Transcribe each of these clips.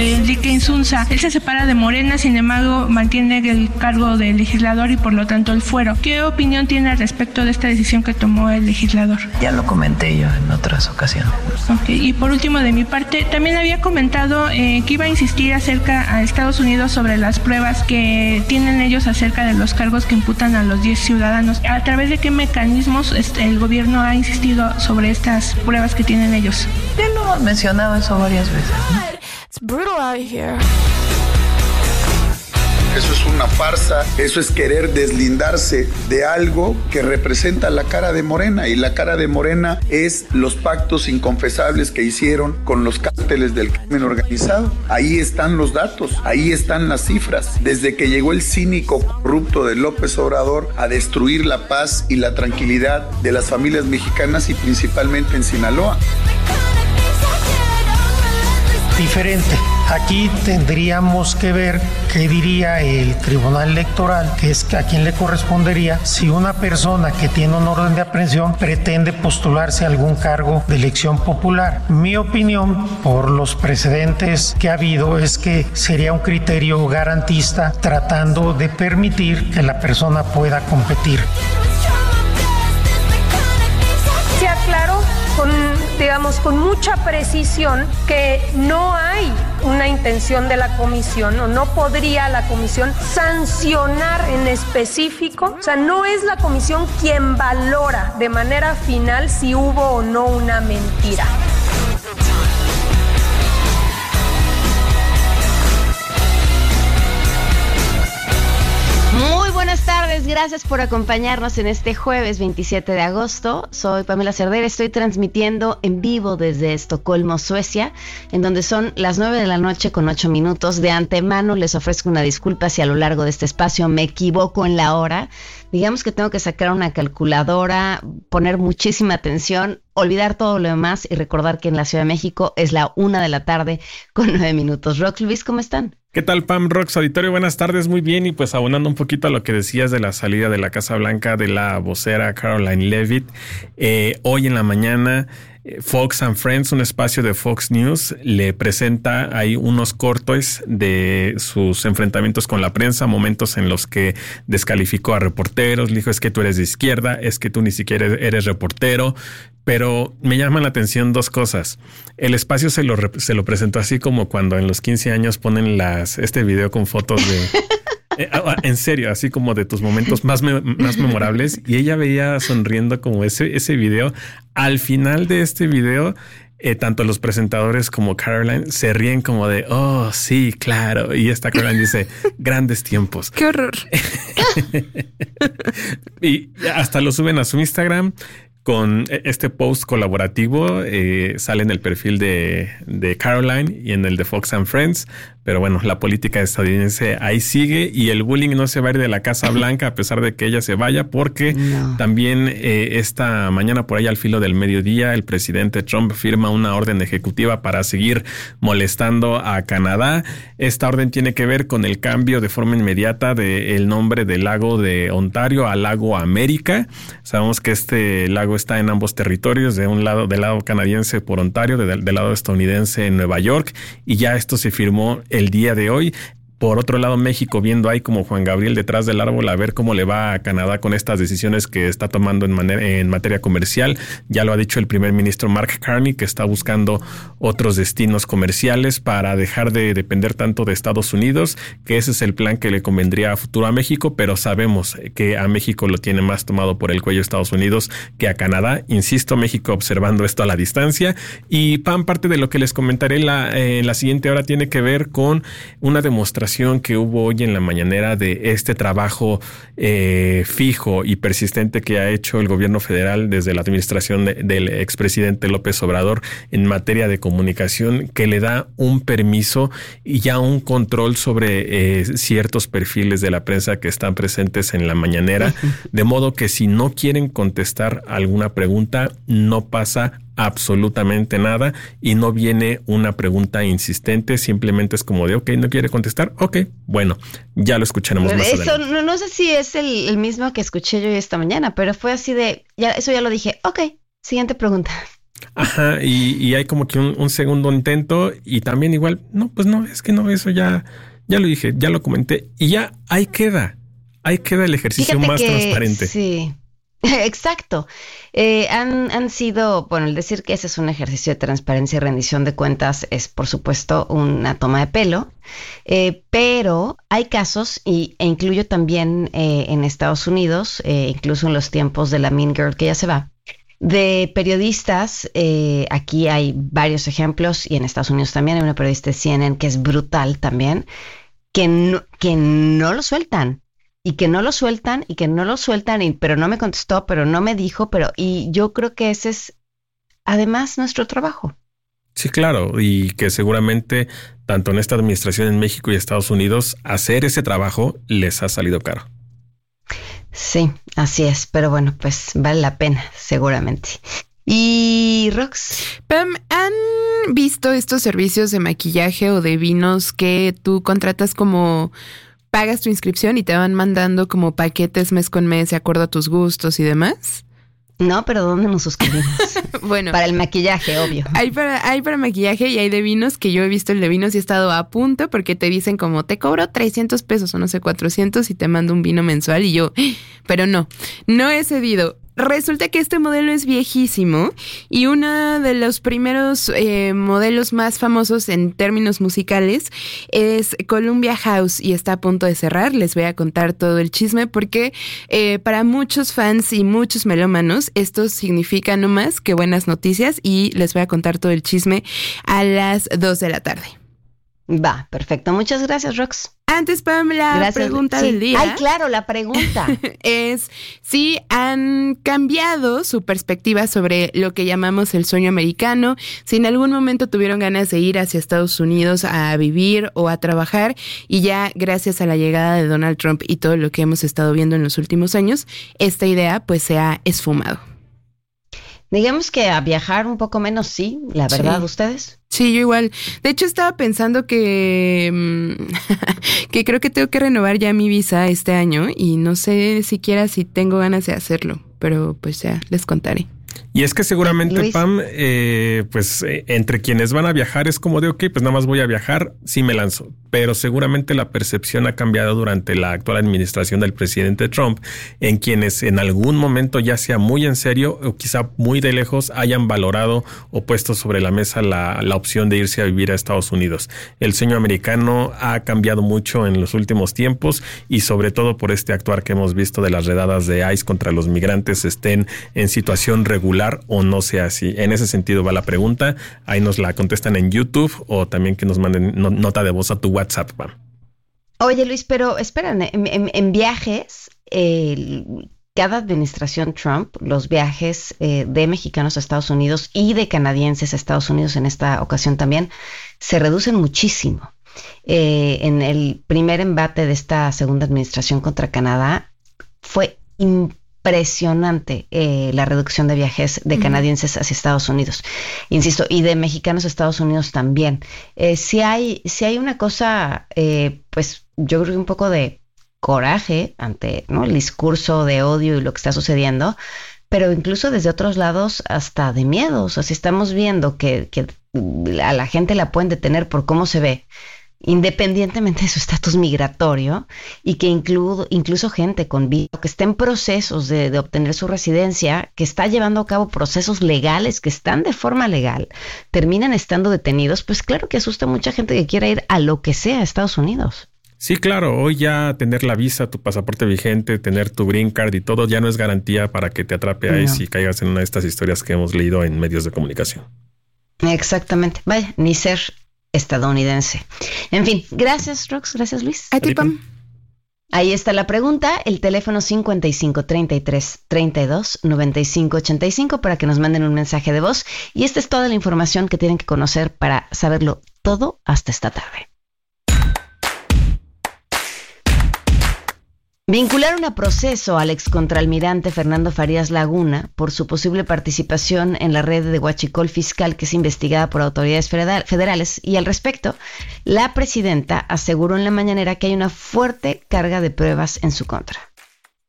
Enrique Insunza. Él se separa de Morena, sin embargo mantiene el cargo de legislador y por lo tanto el fuero. ¿Qué opinión tiene al respecto de esta decisión que tomó el legislador? Ya lo comenté yo en otras ocasiones. Okay. Y por último, de mi parte, también había comentado que iba a insistir acerca a Estados Unidos sobre las pruebas que tienen ellos acerca de los cargos que imputan a los 10 ciudadanos. ¿A través de qué mecanismos el gobierno ha insistido sobre estas pruebas que tienen ellos? Ya lo hemos mencionado eso varias veces, ¿no? Eso es una farsa, eso es querer deslindarse de algo que representa la cara de Morena, y la cara de Morena es los pactos inconfesables que hicieron con los cárteles del crimen organizado. Ahí están los datos, ahí están las cifras. Desde que llegó el cínico corrupto de López Obrador a destruir la paz y la tranquilidad de las familias mexicanas y principalmente en Sinaloa. Diferente. Aquí tendríamos que ver qué diría el Tribunal Electoral, que es a quien le correspondería si una persona que tiene un orden de aprehensión pretende postularse a algún cargo de elección popular. Mi opinión, por los precedentes que ha habido, es que sería un criterio garantista tratando de permitir que la persona pueda competir. Se aclaró con mucha precisión que no hay una intención de la comisión, o no podría la comisión sancionar en específico. O sea, no es la comisión quien valora de manera final si hubo o no una mentira. Buenas tardes, gracias por acompañarnos en este jueves 27 de agosto. Soy Pamela Cerdeira, estoy transmitiendo en vivo desde Estocolmo, Suecia, en donde son las 9 de la noche con 8 minutos. De antemano les ofrezco una disculpa si a lo largo de este espacio me equivoco en la hora. Digamos que tengo que sacar una calculadora, poner muchísima atención, olvidar todo lo demás y recordar que en la Ciudad de México es la 1 de la tarde con 9 minutos. Rox, Luis, ¿cómo están? ¿Qué tal, Pam, Rox, auditorio? Buenas tardes, muy bien. Y pues abonando un poquito a lo que decías de la salida de la Casa Blanca de la vocera Karoline Leavitt, hoy en la mañana Fox and Friends, un espacio de Fox News, le presenta ahí unos cortes de sus enfrentamientos con la prensa, momentos en los que descalificó a reporteros, le dijo: es que tú eres de izquierda, es que tú ni siquiera eres reportero. Pero me llaman la atención dos cosas. El espacio se lo presentó así como cuando en los 15 años ponen este video con fotos de... en serio, así como de tus momentos más memorables. Y ella veía sonriendo como ese video. Al final de este video, tanto los presentadores como Caroline se ríen como de: oh, sí, claro. Y esta Caroline dice: grandes tiempos. ¡Qué horror! Y hasta lo suben a su Instagram. Con este post colaborativo sale en el perfil de Caroline y en el de Fox and Friends. Pero bueno, la política estadounidense ahí sigue y el bullying no se va a ir de la Casa Blanca a pesar de que ella se vaya, porque también esta mañana por ahí al filo del mediodía el presidente Trump firma una orden ejecutiva para seguir molestando a Canadá. Esta orden tiene que ver con el cambio de forma inmediata del nombre del lago de Ontario a Lago América. Sabemos que este lago está en ambos territorios, del lado canadiense por Ontario, del lado estadounidense en Nueva York, y ya esto se firmó el día de hoy. Por otro lado, México viendo ahí como Juan Gabriel detrás del árbol a ver cómo le va a Canadá con estas decisiones que está tomando en materia comercial. Ya lo ha dicho el primer ministro Mark Carney, que está buscando otros destinos comerciales para dejar de depender tanto de Estados Unidos, que ese es el plan que le convendría a futuro a México, pero sabemos que a México lo tiene más tomado por el cuello Estados Unidos que a Canadá. Insisto, México observando esto a la distancia. Y parte de lo que les comentaré en la siguiente hora tiene que ver con una demostración que hubo hoy en la mañanera de este trabajo fijo y persistente que ha hecho el gobierno federal desde la administración del expresidente López Obrador en materia de comunicación, que le da un permiso y ya un control sobre ciertos perfiles de la prensa que están presentes en la mañanera, de modo que si no quieren contestar alguna pregunta, no pasa absolutamente nada y no viene una pregunta insistente, simplemente es como de ok, no quiere contestar, ok, bueno, ya lo escucharemos más adelante. No sé si es el mismo que escuché yo esta mañana, pero fue así de, eso ya lo dije, ok, siguiente pregunta. Ajá, y hay como que un segundo intento y también igual, no, pues no, es que no, eso ya lo dije, ya lo comenté y ya ahí queda el ejercicio más transparente. Sí, exacto. Han sido, bueno, el decir que ese es un ejercicio de transparencia y rendición de cuentas es, por supuesto, una toma de pelo, pero hay casos, e incluyo también en Estados Unidos, incluso en los tiempos de la Mean Girl que ya se va, de periodistas. Aquí hay varios ejemplos y en Estados Unidos también hay una periodista de CNN que es brutal también, que no lo sueltan. Y que no lo sueltan, pero no me contestó, pero no me dijo, y yo creo que ese es además nuestro trabajo. Sí, claro, y que seguramente tanto en esta administración en México y Estados Unidos, hacer ese trabajo les ha salido caro. Sí, así es, pero bueno, pues vale la pena, seguramente. Y Rox, Pam, ¿han visto estos servicios de maquillaje o de vinos que tú contratas como... pagas tu inscripción y te van mandando como paquetes mes con mes de acuerdo a tus gustos y demás? No, pero ¿dónde nos suscribimos? Bueno, para el maquillaje, obvio. Hay para maquillaje y hay de vinos, que yo he visto el de vinos y he estado a punto porque te dicen como te cobro 300 pesos o no sé, 400 y te mando un vino mensual y yo, pero no he cedido. Resulta que este modelo es viejísimo y uno de los primeros modelos más famosos en términos musicales es Columbia House y está a punto de cerrar. Les voy a contar todo el chisme porque para muchos fans y muchos melómanos esto significa no más que buenas noticias y les voy a contar todo el chisme a las 2 de la tarde. Va, perfecto. Muchas gracias, Rox. Antes, Pam, la pregunta del día. Ay, claro, la pregunta. Es si han cambiado su perspectiva sobre lo que llamamos el sueño americano, si en algún momento tuvieron ganas de ir hacia Estados Unidos a vivir o a trabajar y ya gracias a la llegada de Donald Trump y todo lo que hemos estado viendo en los últimos años, esta idea pues se ha esfumado. Digamos que a viajar un poco menos, sí, la verdad, sí. ¿Ustedes? Sí, yo igual. De hecho, estaba pensando que creo que tengo que renovar ya mi visa este año y no sé siquiera si tengo ganas de hacerlo, pero pues ya les contaré. Y es que seguramente, Luis, Pam, entre quienes van a viajar es como de, ok, pues nada más voy a viajar, sí me lanzo. Pero seguramente la percepción ha cambiado durante la actual administración del presidente Trump, en quienes en algún momento, ya sea muy en serio o quizá muy de lejos, hayan valorado o puesto sobre la mesa la opción de irse a vivir a Estados Unidos. El sueño americano ha cambiado mucho en los últimos tiempos y sobre todo por este actuar que hemos visto de las redadas de ICE contra los migrantes, estén en situación regular o no sea así. En ese sentido va la pregunta. Ahí nos la contestan en YouTube o también que nos manden nota de voz a tu WhatsApp. Oye, Luis, pero espérame, en viajes, cada administración Trump, los viajes de mexicanos a Estados Unidos y de canadienses a Estados Unidos en esta ocasión también, se reducen muchísimo. En el primer embate de esta segunda administración contra Canadá fue impresionante la reducción de viajes de canadienses hacia Estados Unidos, insisto, y de mexicanos a Estados Unidos también. Si hay una cosa, pues yo creo que un poco de coraje ante, ¿no?, el discurso de odio y lo que está sucediendo, pero incluso desde otros lados hasta de miedo. O sea, si estamos viendo que a la gente la pueden detener por cómo se ve, independientemente de su estatus migratorio, y que incluso gente con visa que está en procesos de obtener su residencia, que está llevando a cabo procesos legales, que están de forma legal, terminan estando detenidos, pues claro que asusta a mucha gente que quiera ir a lo que sea a Estados Unidos. Sí, claro, hoy ya tener la visa, tu pasaporte vigente, tener tu green card y todo ya no es garantía para que te atrape a ICE y caigas en una de estas historias que hemos leído en medios de comunicación. Exactamente, vaya, ni ser estadounidense. En fin, gracias, Rox, gracias, Luis. A ti, Pam. Ahí está la pregunta, el teléfono 5533-32-9585 para que nos manden un mensaje de voz. Y esta es toda la información que tienen que conocer para saberlo todo hasta esta tarde. Vincularon a proceso al excontraalmirante Fernando Farías Laguna por su posible participación en la red de huachicol fiscal que es investigada por autoridades federales, y al respecto, la presidenta aseguró en la mañanera que hay una fuerte carga de pruebas en su contra.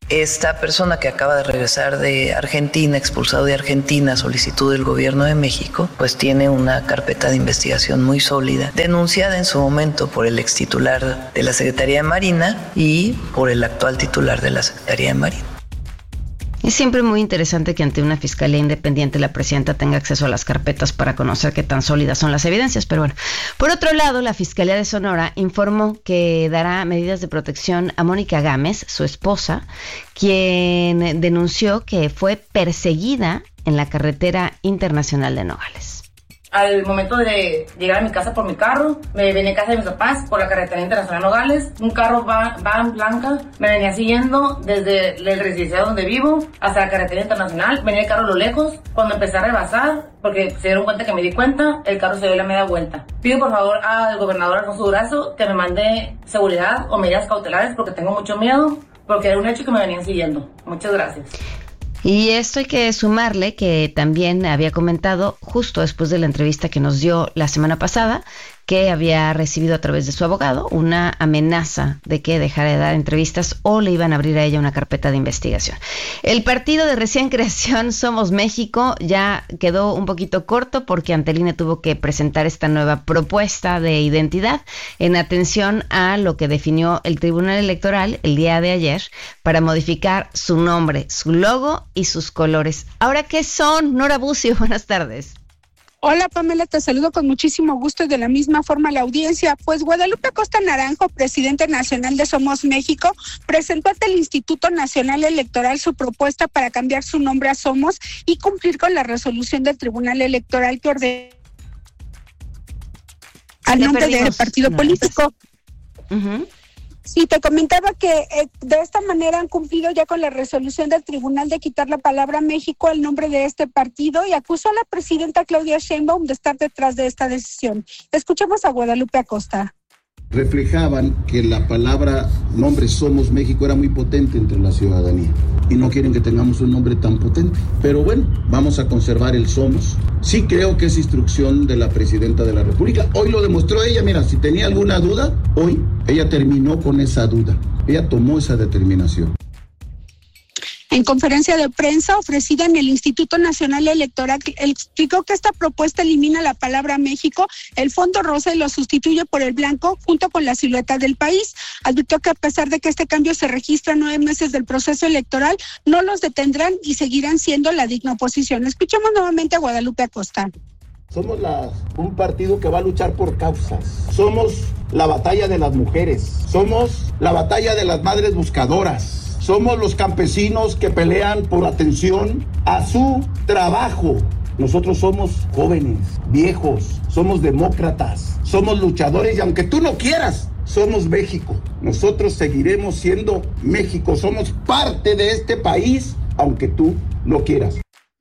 Esta persona que acaba de regresar de Argentina, expulsado de Argentina, solicitud del gobierno de México, pues tiene una carpeta de investigación muy sólida, denunciada en su momento por el ex titular de la Secretaría de Marina y por el actual titular de la Secretaría de Marina. Es siempre muy interesante que ante una fiscalía independiente la presidenta tenga acceso a las carpetas para conocer qué tan sólidas son las evidencias, pero bueno. Por otro lado, la Fiscalía de Sonora informó que dará medidas de protección a Mónica Gámez, su esposa, quien denunció que fue perseguida en la carretera internacional de Nogales. Al momento de llegar a mi casa por mi carro, me venía a casa de mis papás por la carretera internacional Nogales. Un carro van blanca me venía siguiendo desde el residencial donde vivo hasta la carretera internacional. Venía el carro a lo lejos. Cuando empecé a rebasar, porque se dieron cuenta que me di cuenta, el carro se dio la media vuelta. Pido por favor al gobernador Alfonso Durazo que me mande seguridad o medidas cautelares porque tengo mucho miedo, porque era un hecho que me venían siguiendo. Muchas gracias. Y esto hay que sumarle que también había comentado justo después de la entrevista que nos dio la semana pasada que había recibido a través de su abogado una amenaza de que dejara de dar entrevistas o le iban a abrir a ella una carpeta de investigación. El partido de recién creación Somos México ya quedó un poquito corto porque ante el INE tuvo que presentar esta nueva propuesta de identidad en atención a lo que definió el Tribunal Electoral el día de ayer para modificar su nombre, su logo y sus colores. ¿Ahora qué son? Nora Bucio, buenas tardes. Hola Pamela, te saludo con muchísimo gusto y de la misma forma a la audiencia. Pues Guadalupe Acosta Naranjo, presidente nacional de Somos México, presentó ante el Instituto Nacional Electoral su propuesta para cambiar su nombre a Somos y cumplir con la resolución del Tribunal Electoral que ordena al nombre del partido político. Sí, te comentaba que de esta manera han cumplido ya con la resolución del tribunal de quitar la palabra México al nombre de este partido y acusó a la presidenta Claudia Sheinbaum de estar detrás de esta decisión. Escuchemos a Guadalupe Acosta. Reflejaban que la palabra nombre Somos México era muy potente entre la ciudadanía y no quieren que tengamos un nombre tan potente. Pero bueno, vamos a conservar el Somos. Sí creo que es instrucción de la presidenta de la República. Hoy lo demostró ella, mira, si tenía alguna duda, hoy ella terminó con esa duda. Ella tomó esa determinación. En conferencia de prensa ofrecida en el Instituto Nacional Electoral, explicó que esta propuesta elimina la palabra México, el fondo rosa y lo sustituye por el blanco junto con la silueta del país. Advirtió que a pesar de que este cambio se registra 9 meses del proceso electoral, no los detendrán y seguirán siendo la digna oposición. Escuchemos nuevamente a Guadalupe Acosta. Somos un partido que va a luchar por causas. Somos la batalla de las mujeres. Somos la batalla de las madres buscadoras. Somos los campesinos que pelean por atención a su trabajo. Nosotros somos jóvenes, viejos, somos demócratas, somos luchadores y aunque tú no quieras, somos México. Nosotros seguiremos siendo México, somos parte de este país, aunque tú no quieras.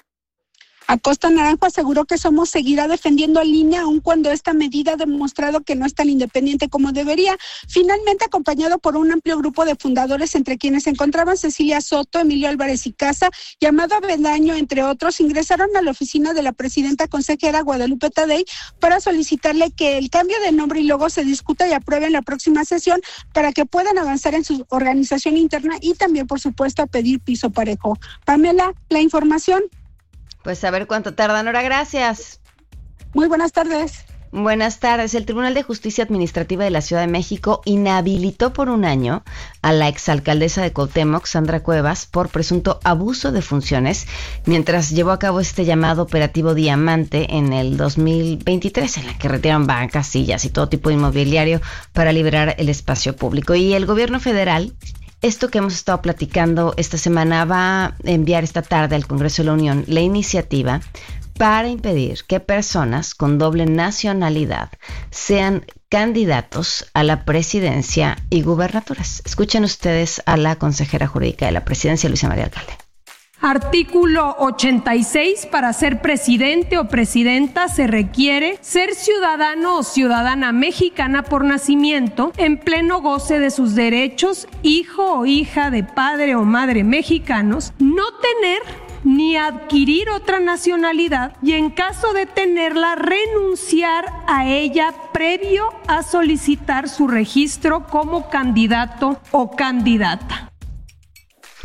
Acosta Naranjo aseguró que Somos seguirá defendiendo a línea aun cuando esta medida ha demostrado que no es tan independiente como debería. Finalmente, acompañado por un amplio grupo de fundadores, entre quienes se encontraban Cecilia Soto, Emilio Álvarez y Casa, Amado Avendaño, entre otros, ingresaron a la oficina de la presidenta consejera Guadalupe Tadei para solicitarle que el cambio de nombre y logo se discuta y apruebe en la próxima sesión para que puedan avanzar en su organización interna y también, por supuesto, a pedir piso parejo. Pamela, la información. Pues a ver cuánto tarda, Nora, gracias. Muy buenas tardes. Buenas tardes. El Tribunal de Justicia Administrativa de la Ciudad de México inhabilitó por 1 año a la exalcaldesa de Cuauhtémoc, Sandra Cuevas, por presunto abuso de funciones, mientras llevó a cabo este llamado operativo Diamante en el 2023, en la que retiraron bancas, sillas y todo tipo de inmobiliario para liberar el espacio público. Y el gobierno federal, esto que hemos estado platicando esta semana, va a enviar esta tarde al Congreso de la Unión la iniciativa para impedir que personas con doble nacionalidad sean candidatos a la presidencia y gubernaturas. Escuchen ustedes a la consejera jurídica de la presidencia, Luisa María Alcalde. Artículo 86. Para ser presidente o presidenta se requiere ser ciudadano o ciudadana mexicana por nacimiento, en pleno goce de sus derechos, hijo o hija de padre o madre mexicanos, no tener ni adquirir otra nacionalidad y en caso de tenerla renunciar a ella previo a solicitar su registro como candidato o candidata.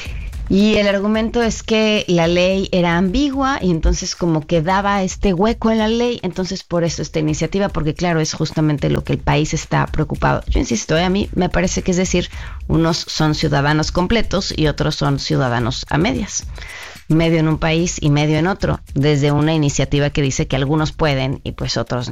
Y el argumento es que la ley era ambigua y entonces como que daba este hueco en la ley, entonces por eso esta iniciativa, porque claro, es justamente lo que el país está preocupado. Yo insisto, a mí me parece que es decir, unos son ciudadanos completos y otros son ciudadanos a medias. Medio en un país y medio en otro, desde una iniciativa que dice que algunos pueden y pues otros no.